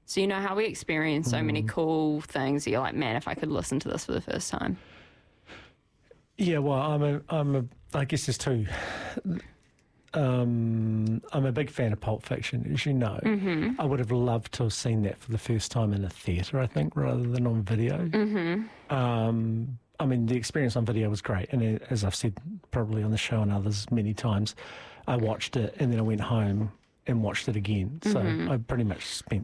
So you know how we experience so many cool things, you're like, man, if I could listen to this for the first time. Yeah, well, I guess there's two. I'm a big fan of Pulp Fiction, as you know. I would have loved to have seen that for the first time in a theatre, I think, rather than on video. I mean, the experience on video was great, and as I've said probably on the show and others many times, I watched it and then I went home and watched it again. So I pretty much spent,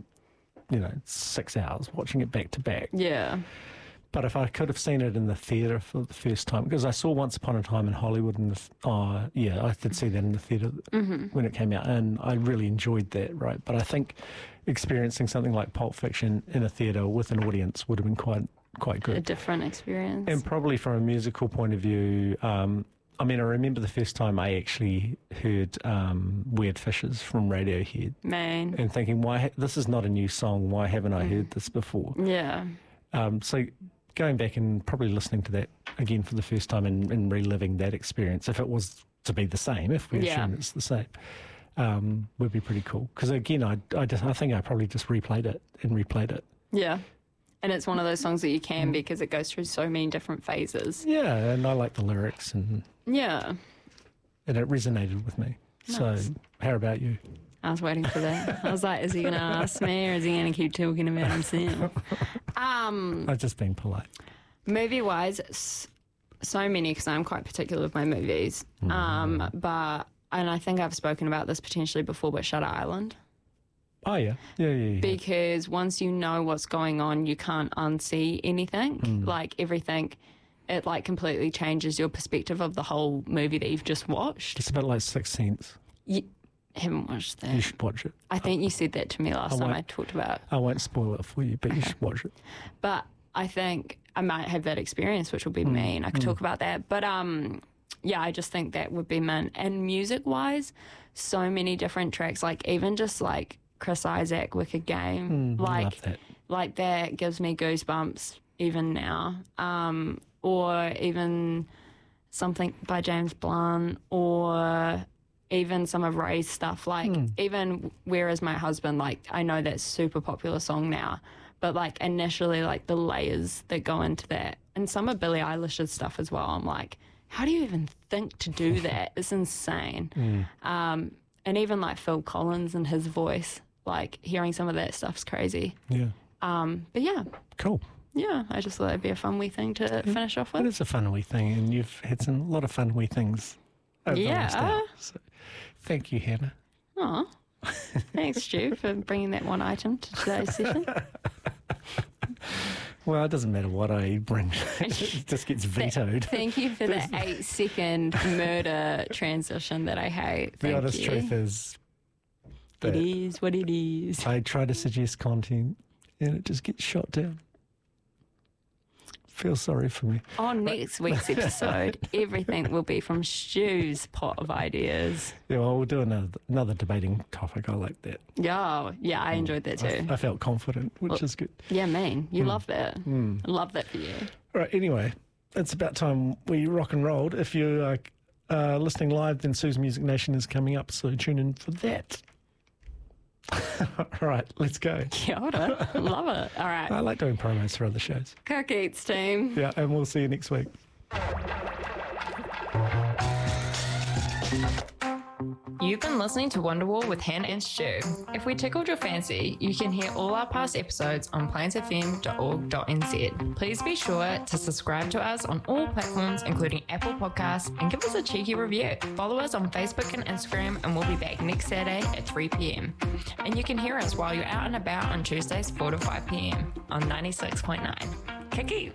6 hours watching it back to back. Yeah. But if I could have seen it in the theatre for the first time, because I saw Once Upon a Time in Hollywood, I did see that in the theatre when it came out, and I really enjoyed that, right? But I think experiencing something like Pulp Fiction in a theatre with an audience would have been quite good. A different experience. And probably from a musical point of view, I remember the first time I actually heard Weird Fishes from Radiohead. Man. And thinking, this is not a new song, why haven't I heard this before? Yeah. So going back and probably listening to that again for the first time and reliving that experience, if it was to be the same, if we assume it's the same, would be pretty cool. Because again, I think I probably just replayed it. Yeah. And it's one of those songs that you can because it goes through so many different phases. Yeah, and I like the lyrics and it resonated with me. Nice. So how about you? I was waiting for that. I was like, is he going to ask me or is he going to keep talking about himself? I've just been polite. Movie-wise, so many, because I'm quite particular with my movies. And I think I've spoken about this potentially before, but Shutter Island. Oh, yeah. Yeah. Because once you know what's going on, you can't unsee anything. Like, everything, it, like, completely changes your perspective of the whole movie that you've just watched. It's a bit like Sixth Sense. You haven't watched that. You should watch it. I think you said that to me last time I talked about. I won't spoil it for you, but you should watch it. But I think I might have that experience, which will be me, and I could talk about that. But, I just think that would be mine. And music-wise, so many different tracks, like, even just, like, Chris Isaak, Wicked Game. Love that. Like, that gives me goosebumps even now. Or even something by James Blunt, or even some of Ray's stuff, like even Where Is My Husband, like I know that's a super popular song now, but like initially like the layers that go into that, and some of Billie Eilish's stuff as well, I'm like, how do you even think to do that? It's insane. And even like Phil Collins and his voice, like hearing some of that stuff's crazy. Yeah. But yeah. Cool. Yeah, I just thought it'd be a fun wee thing to finish off with. It is a fun wee thing, and you've had a lot of fun wee things over the last hour. So, thank you, Hannah. Oh, thanks, Stu, for bringing that one item to today's session. Well, it doesn't matter what I bring. It just gets vetoed. Thank you for the 8-second murder transition that I hate. The honest truth is it is what it is. I try to suggest content and it just gets shot down. Feel sorry for me. On next week's episode, everything will be from Stu's pot of ideas. Yeah, well, we'll do another debating topic. I like that. Yeah, I enjoyed that too. I felt confident, which is good. Yeah, man, you love that. I love that for you. All right, anyway, it's about time we rock and rolled. If you are listening live, then Sue's Music Nation is coming up, so tune in for that. All right, let's go. Kia ora. Love it. All right. I like doing promos for other shows. Cook Eats team. Yeah, and we'll see you next week. You've been listening to Wonderwall with Hannah and Stu. If we tickled your fancy, you can hear all our past episodes on plainsfm.org.nz. Please be sure to subscribe to us on all platforms, including Apple Podcasts, and give us a cheeky review. Follow us on Facebook and Instagram, and we'll be back next Saturday at 3 p.m. And you can hear us while you're out and about on Tuesdays 4 to 5 p.m. on 96.9. Kiki!